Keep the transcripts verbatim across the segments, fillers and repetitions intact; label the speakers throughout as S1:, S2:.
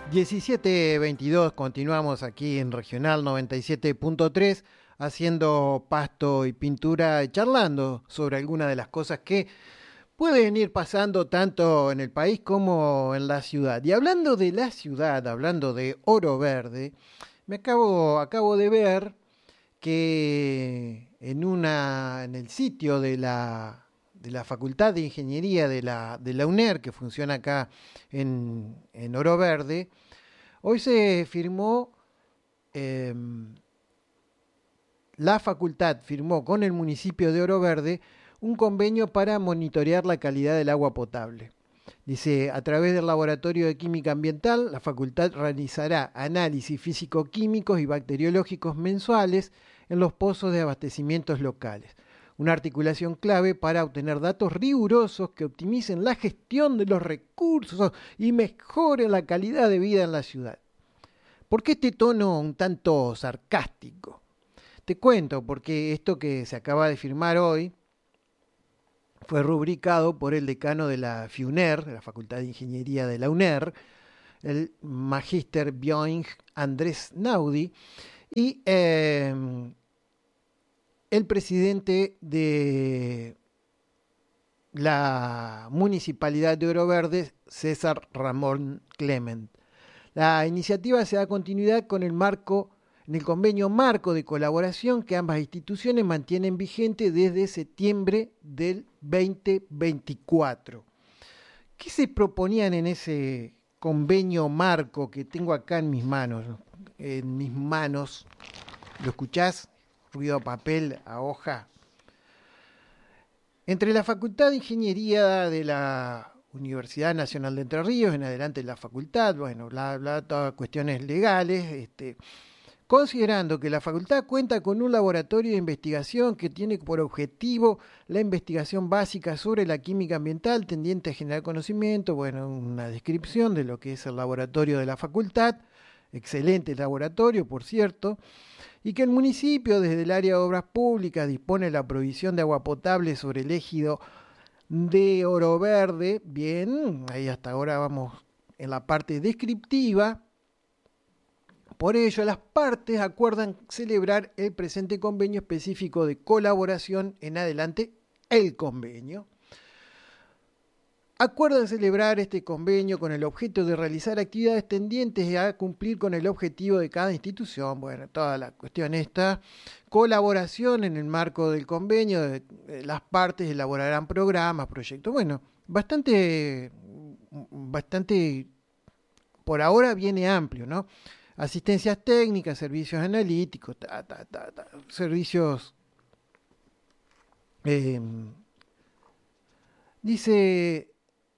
S1: diecisiete veintidós, continuamos aquí en Regional noventa y siete punto tres haciendo pasto y pintura, y charlando sobre algunas de las cosas que pueden ir pasando tanto en el país como en la ciudad. Y hablando de la ciudad, hablando de Oro Verde, me acabo, acabo de ver que en una en el sitio de la de la Facultad de Ingeniería de la, de la UNER, que funciona acá en, en Oro Verde, hoy se firmó, eh, la facultad firmó con el municipio de Oro Verde un convenio para monitorear la calidad del agua potable. Dice, a través del Laboratorio de Química Ambiental, la facultad realizará análisis físico-químicos y bacteriológicos mensuales en los pozos de abastecimientos locales. Una articulación clave para obtener datos rigurosos que optimicen la gestión de los recursos y mejoren la calidad de vida en la ciudad. ¿Por qué este tono un tanto sarcástico? Te cuento, porque esto que se acaba de firmar hoy fue rubricado por el decano de la FIUNER, de la Facultad de Ingeniería de la UNER, el magíster Björn Andrés Naudi, y eh, el presidente de la Municipalidad de Oro Verde, César Ramón Clement. La iniciativa se da continuidad con el marco, en el convenio marco de colaboración que ambas instituciones mantienen vigente desde septiembre del veinte veinticuatro. ¿Qué se proponían en ese convenio marco que tengo acá en mis manos? En mis manos, ¿lo escuchás? Ruido a papel, a hoja. Entre la Facultad de Ingeniería de la Universidad Nacional de Entre Ríos, en adelante la facultad, bueno, bla, bla, todas cuestiones legales, este, considerando que la facultad cuenta con un laboratorio de investigación que tiene por objetivo la investigación básica sobre la química ambiental tendiente a generar conocimiento, bueno, una descripción de lo que es el laboratorio de la facultad, excelente laboratorio, por cierto, y que el municipio desde el área de obras públicas dispone la provisión de agua potable sobre el ejido de Oro Verde. Bien, ahí hasta ahora vamos en la parte descriptiva. Por ello, las partes acuerdan celebrar el presente convenio específico de colaboración, en adelante el convenio. Acuerdan celebrar este convenio con el objeto de realizar actividades tendientes a cumplir con el objetivo de cada institución. Bueno, toda la cuestión esta. Colaboración en el marco del convenio, de, de las partes elaborarán programas, proyectos. Bueno, bastante, bastante, por ahora viene amplio, ¿no? Asistencias técnicas, servicios analíticos, ta, ta, ta, ta, servicios... Eh, dice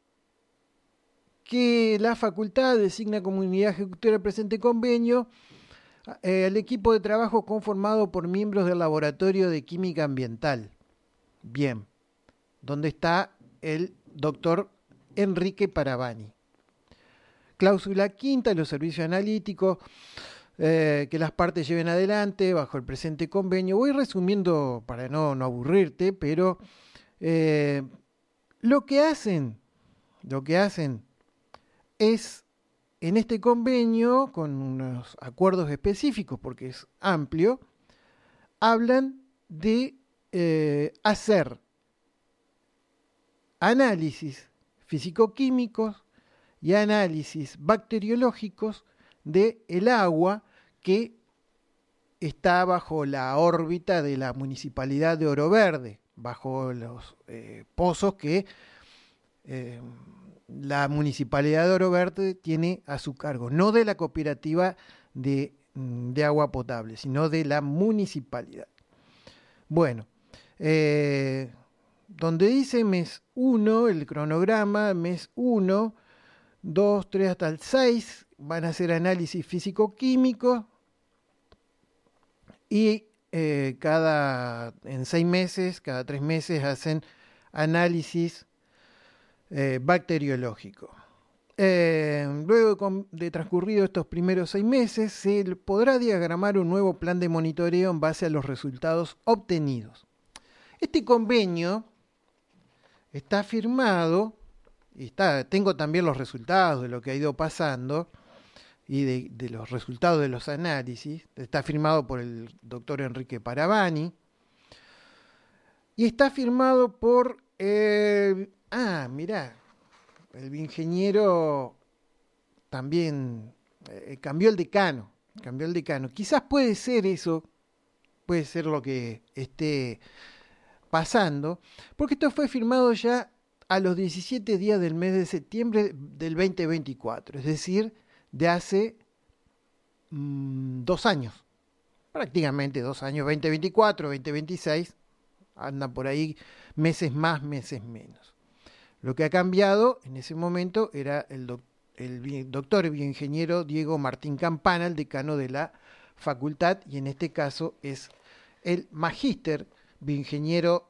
S1: que la facultad designa como unidad ejecutora del presente convenio eh, el equipo de trabajo conformado por miembros del Laboratorio de Química Ambiental. Bien, donde está el doctor Enrique Paravani. Cláusula quinta, los servicios analíticos eh, que las partes lleven adelante bajo el presente convenio. Voy resumiendo para no, no aburrirte, pero eh, lo que hacen, lo que hacen es, en este convenio, con unos acuerdos específicos, porque es amplio, hablan de eh, hacer análisis físico-químicos y análisis bacteriológicos del agua que está bajo la órbita de la Municipalidad de Oro Verde, bajo los eh, pozos que eh, la Municipalidad de Oro Verde tiene a su cargo, no de la cooperativa de, de agua potable, sino de la municipalidad. Bueno, eh, donde dice mes uno, el cronograma, mes uno, dos, tres hasta el seis, van a hacer análisis físico-químico y eh, cada, en seis meses, cada tres meses hacen análisis eh, bacteriológico. Eh, luego de transcurrido estos primeros seis meses, se podrá diagramar un nuevo plan de monitoreo en base a los resultados obtenidos. Este convenio está firmado, y está, tengo también los resultados de lo que ha ido pasando, y de, de los resultados de los análisis. Está firmado por el doctor Enrique Paravani. Y está firmado por... Eh, ah, mirá, el ingeniero también eh, cambió el decano. Cambió el decano. Quizás puede ser eso, puede ser lo que esté pasando, porque esto fue firmado ya a los diecisiete días del mes de septiembre del veinte veinticuatro, es decir, de hace mmm, dos años, prácticamente dos años, veinte veinticuatro, veinte veintiséis, anda por ahí meses más, meses menos. Lo que ha cambiado en ese momento era el, doc el doctor bioingeniero Diego Martín Campana, el decano de la facultad, y en este caso es el magíster bioingeniero